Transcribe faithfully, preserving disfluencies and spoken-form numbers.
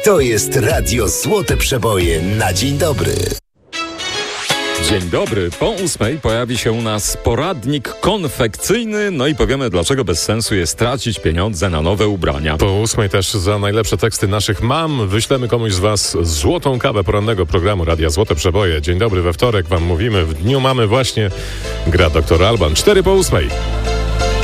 To jest Radio Złote Przeboje na dzień dobry. Dzień dobry. Po ósmej pojawi się u nas poradnik konfekcyjny, no i powiemy, dlaczego bez sensu jest tracić pieniądze na nowe ubrania. Po ósmej też za najlepsze teksty naszych mam wyślemy komuś z was złotą kawę porannego programu Radia Złote Przeboje. Dzień dobry, we wtorek wam mówimy. W dniu mamy właśnie gra doktor Alban. Cztery po ósmej.